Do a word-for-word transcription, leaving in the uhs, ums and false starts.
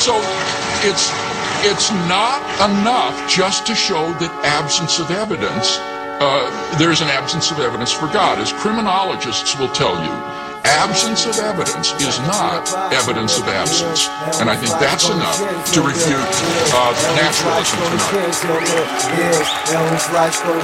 So it's it's not enough just to show that absence of evidence, uh, there's an absence of evidence for God. As criminologists will tell you, absence of evidence is not evidence of absence. And I think that's enough to refute uh, naturalism tonight.